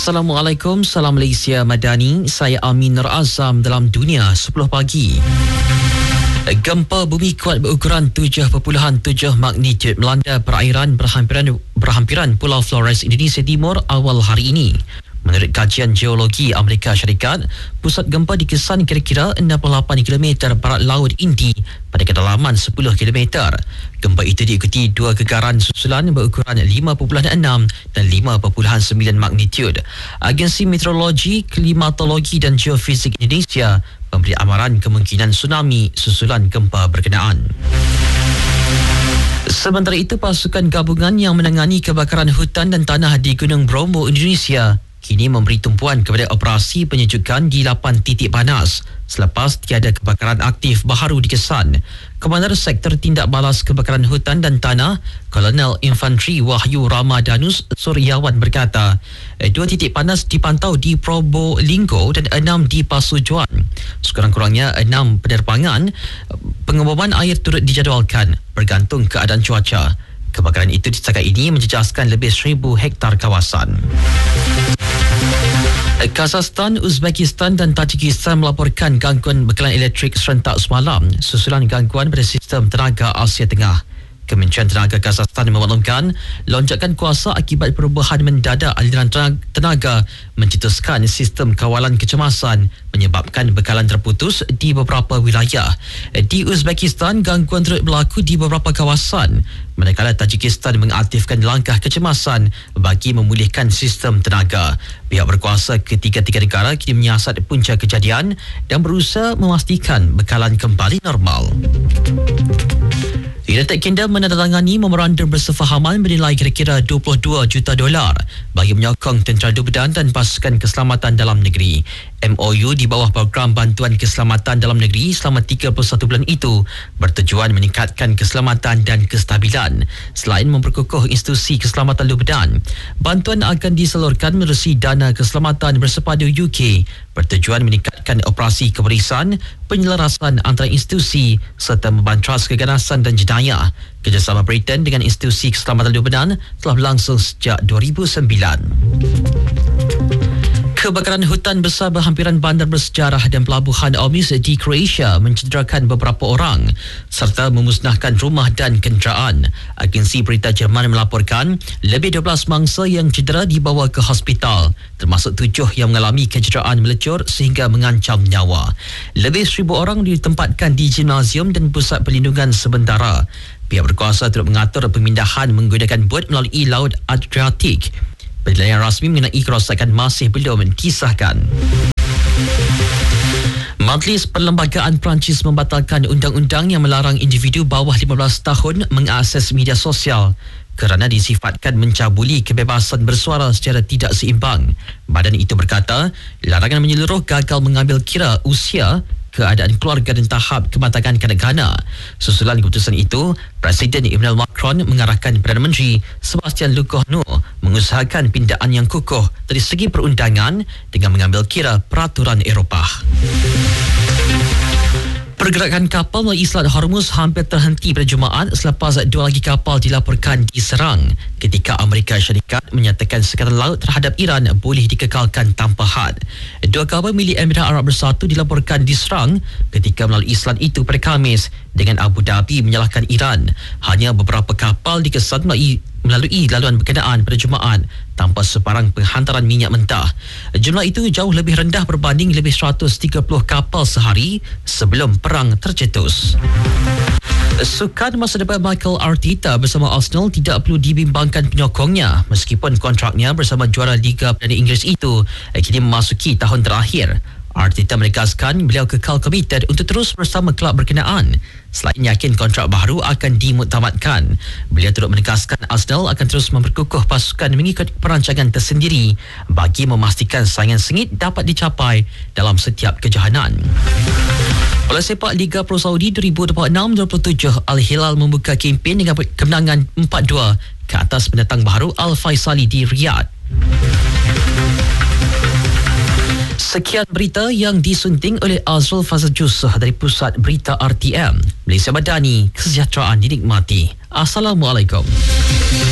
Assalamualaikum, salam Malaysia Madani. Saya Amin Nur Azam dalam Dunia 10 pagi. Gempa bumi kuat berukuran 7.7 magnitudo melanda perairan berhampiran Pulau Flores, Indonesia Timur awal hari ini. Menurut kajian geologi Amerika Syarikat, pusat gempa dikesan kira-kira 68 km barat laut Hindi pada kedalaman 10 km. Gempa itu diikuti dua gegaran susulan berukuran 5.6 dan 5.9 magnitudo. Agensi Meteorologi, Klimatologi dan Geofisik Indonesia memberi amaran kemungkinan tsunami susulan gempa berkenaan. Sementara itu, pasukan gabungan yang menangani kebakaran hutan dan tanah di Gunung Bromo, Indonesia kini memberi tumpuan kepada operasi penyejukan di 8 titik panas selepas tiada kebakaran aktif baharu dikesan. Komander Sektor Tindak Balas Kebakaran Hutan dan Tanah, Kolonel Infantri Wahyu Ramadanus Suryawan berkata, 2 titik panas dipantau di Probolinggo dan 6 di Pasuruan. Sekurang-kurangnya 6 penerbangan pengeboman air turut dijadualkan bergantung keadaan cuaca. Kebakaran itu setakat ini menjejaskan lebih 1,000 hektar kawasan. Kazakhstan, Uzbekistan dan Tajikistan melaporkan gangguan bekalan elektrik serentak semalam susulan gangguan pada sistem tenaga Asia Tengah. Kementerian Tenaga Kazakhstan memaklumkan lonjakan kuasa akibat perubahan mendadak aliran tenaga mencetuskan sistem kawalan kecemasan menyebabkan bekalan terputus di beberapa wilayah. Di Uzbekistan, gangguan turut berlaku di beberapa kawasan, manakala Tajikistan mengaktifkan langkah kecemasan bagi memulihkan sistem tenaga. Pihak berkuasa ketiga-tiga negara kini menyiasat punca kejadian dan berusaha memastikan bekalan kembali normal. United Kingdom menandatangani memorandum bersefahaman bernilai kira-kira $22 juta bagi menyokong tentera Dubedan dan pasukan keselamatan dalam negeri. MOU di bawah program bantuan keselamatan dalam negeri selama 31 bulan itu bertujuan meningkatkan keselamatan dan kestabilan selain memperkukuh institusi keselamatan Dubedan. Bantuan akan disalurkan menerusi dana keselamatan bersepadu UK bertujuan meningkatkan operasi kebarisan, penyelarasan antara institusi serta membantras keganasan dan jenayah. Kerjasama Britain dengan institusi keselamatan Dubedan telah berlangsung sejak 2009. Kebakaran hutan besar berhampiran bandar bersejarah dan pelabuhan Omis di Croatia mencederakan beberapa orang serta memusnahkan rumah dan kenderaan. Agensi berita Jerman melaporkan lebih 12 mangsa yang cedera dibawa ke hospital, termasuk 7 yang mengalami kecederaan melecur sehingga mengancam nyawa. Lebih 1,000 orang ditempatkan di gimnasium dan pusat perlindungan sementara. Pihak berkuasa turut mengatur pemindahan menggunakan bot melalui Laut Adriatik. Penilaian rasmi mengenai kerosakan masih belum disahkan. Majlis Perlembagaan Perancis membatalkan undang-undang yang melarang individu bawah 15 tahun mengakses media sosial kerana disifatkan mencabuli kebebasan bersuara secara tidak seimbang. Badan itu berkata, larangan menyeluruh gagal mengambil kira usia, keadaan keluarga dan tahap kematangan kanak-kanak. Susulan keputusan itu, Presiden Emmanuel Macron mengarahkan Perdana Menteri Sebastian Lecornu mengusahakan pindaan yang kukuh dari segi perundangan dengan mengambil kira peraturan Eropah. Pergerakan kapal melalui Selat Hormuz hampir terhenti pada Jumaat selepas 2 lagi kapal dilaporkan diserang ketika Amerika Syarikat menyatakan sekatan laut terhadap Iran boleh dikekalkan tanpa had. 2 kapal milik Emirat Arab Bersatu dilaporkan diserang ketika melalui selat itu pada Khamis dengan Abu Dhabi menyalahkan Iran. Hanya beberapa kapal dikesan melalui laluan berkenaan pada Jumaat tanpa sebarang penghantaran minyak mentah. Jumlah itu jauh lebih rendah berbanding lebih 130 kapal sehari sebelum perang tercetus. Sukan masa depan Mikel Arteta bersama Arsenal tidak perlu dibimbangkan penyokongnya meskipun kontraknya bersama juara Liga Perdana Inggeris itu kini memasuki tahun terakhir. Arteta menegaskan beliau kekal komited untuk terus bersama kelab berkenaan selain yakin kontrak baru akan dimuktamadkan. Beliau turut menegaskan Arsenal akan terus memperkukuh pasukan mengikut perancangan tersendiri bagi memastikan saingan sengit dapat dicapai dalam setiap kejohanan. Bola sepak Liga Pro Saudi 2026-27, Al-Hilal membuka kempen dengan kemenangan 4-2 ke atas pendatang baru Al-Faisali di Riyadh. Sekian berita yang disunting oleh Azrul Fazal Jussah dari Pusat Berita RTM. Malaysia Madani, kesejahteraan dinikmati. Assalamualaikum.